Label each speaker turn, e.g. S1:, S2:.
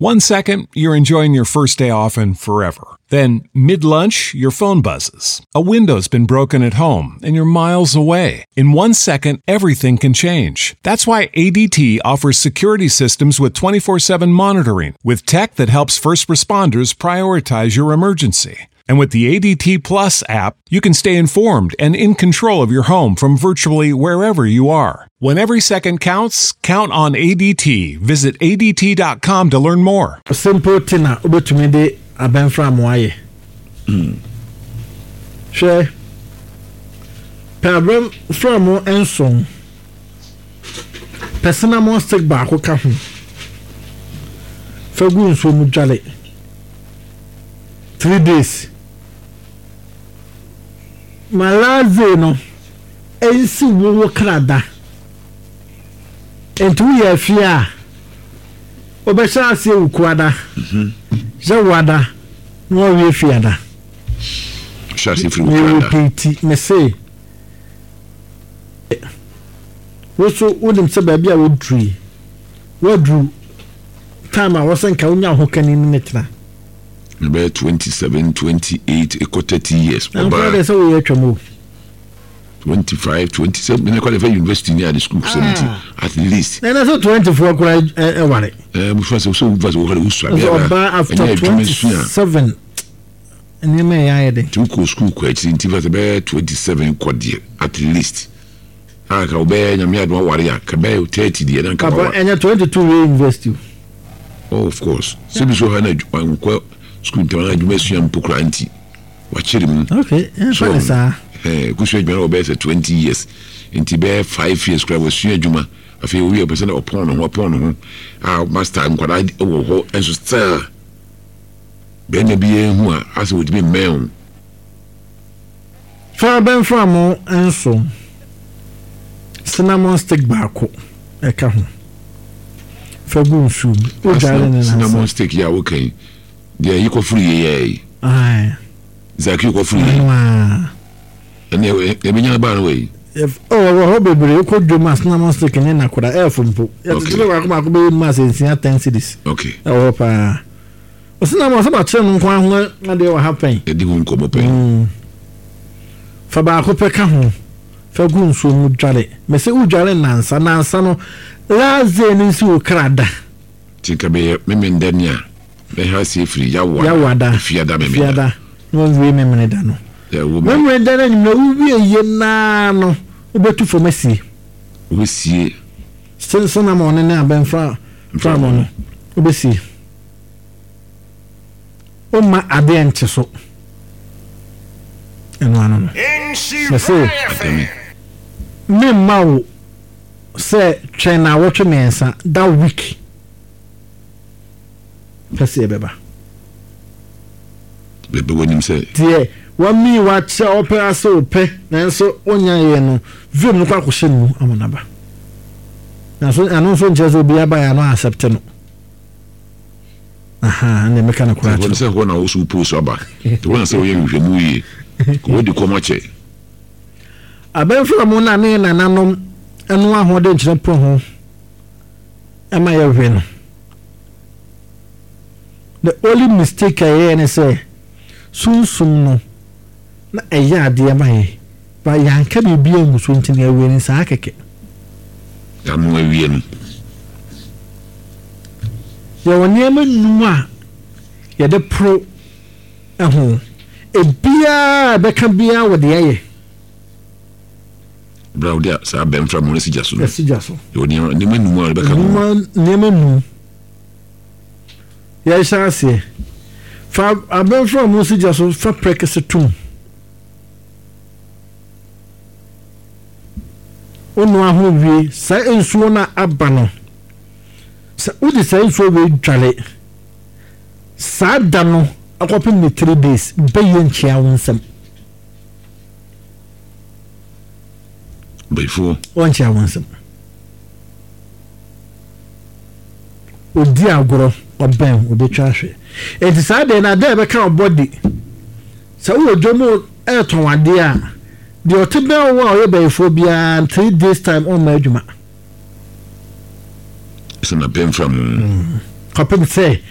S1: 1 second, you're enjoying your first day off and forever. Then, mid-lunch, your phone buzzes. A window's been broken at home and you're miles away. In 1 second, everything can change. That's why ADT offers security systems with 24/7 monitoring, with tech that helps first responders prioritize your emergency. And with the ADT Plus app, you can stay informed and in control of your home from virtually wherever you are. When every second counts, count on ADT. Visit ADT.com to learn more.
S2: Simple tina obetumide abenfra moaye. She Pabram from enson. Personal monster ba ko ka ho. Fagun so mu jale. 3 days. Malaze no ensi wo krada. Entu ye fia. Obesha ase ukwada. Zawada no we fiada.
S3: Shasi fru ukwada.
S2: Repeat me say. Woso wodim se ba bia wodru. Wodru time a wosan ka unya ho kani ni metra.
S3: About 27, 28, 30 years.
S2: About so we atwa
S3: 25, 27. Me qualify university near the school 70 at least.
S2: And so 24 kura ware.
S3: We first so was over
S2: after 27. And me ya de.
S3: To go school quite in about 27 quadri at least. Ah ka obe nya me adwa ware ya ka be 30 die na ka.
S2: And 22 we university.
S3: Oh, of course. So be so hana school tana adwumasu mpokra anti wachiri mu.
S2: Okay, so sa
S3: kusua adwuma obe 20 years nti be 5 years kra wasua adwuma afi we person upon no master nkwada wo ho enso still be na bi ehu a ase wodi be men
S2: fa ben from enso cinnamon stick baako e ka ho fa gun su o jare na
S3: cinnamon stick ya okay. Yeah, you go free, yeah.
S2: Aye.
S3: Zaki go free. And you been your bad way.
S2: If baby, you could do mass na stick in na koda air from po. You be mass in 10 cities.
S3: Okay.
S2: Oh pa. O se na mo so ba che no kwa ho na dey what happen.
S3: E di hun ko mo pen.
S2: Fa ba ko pe ka ho. Fa gun so mu dwale. Me se u dwale nansa no. La ze ni si o krada.
S3: Tika be me ndania. Be ha si free
S2: yawada
S3: fiada me
S2: fiada no we me da no
S3: ya wo me
S2: da na nyina wo wie na no obetu formasi
S3: we sie
S2: sen na mo ne na ben fra mo no obesi o ma ade enche so eno ano no se me mawo se trainer wo twe mensa that week Pese beba
S3: wonim say
S2: tie wa mi wa che opera so pe nanso onya ye no vim no kwa kwhye mu amonaba nanso ano so nche so bia ba ya no accept no aha ne meka na kwa
S3: che so na wo so post aba to wona say wo ye hwemu yi ko di ko mache
S2: aben fra mo na ne na nanom eno ahode nkyere po ho ama ye hwe no. The only mistake I say, soon no, na a yard dear my, but yan can be a swinting away in Sakake.
S3: I'm win.
S2: You were near me, you're the pro at home. A beer that can be out with the air.
S3: Brown, yes, I've been from Missy Jasso. You're near the men more become
S2: ya shall say fa aben from Missy Jasso fa prekese tum onu aho wie sa ensuo na aba no sa udi sa ensuo we dwale sa da no akopim ni 3 days be yenchia wonsam
S3: before
S2: onchia wonsam odi agoro oben obetwa hwe enti sa de na de be ka body sa wo dwomo eton ade a de otebe wo a oyebefo bia 3 days time on ma adwuma
S3: so na ben from
S2: kapem say